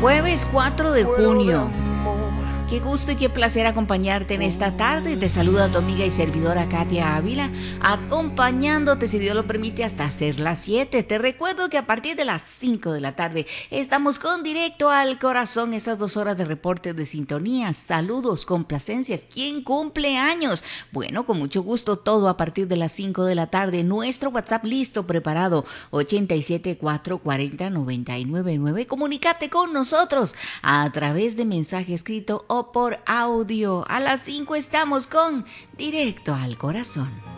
Jueves 4 de junio. Qué gusto y qué placer acompañarte en esta tarde. Te saluda tu amiga y servidora Katia Ávila, acompañándote, si Dios lo permite, hasta hacer las 7. Te recuerdo que a partir de las 5 de la tarde estamos con Directo al Corazón, esas 2 horas de reporte de sintonía, saludos, complacencias. ¿Quién cumple años? Bueno, con mucho gusto, todo a partir de las 5 de la tarde. Nuestro WhatsApp listo, preparado, 87-440-999. Comunícate con nosotros a través de mensaje escrito o por audio. A las 5 estamos con Directo al Corazón.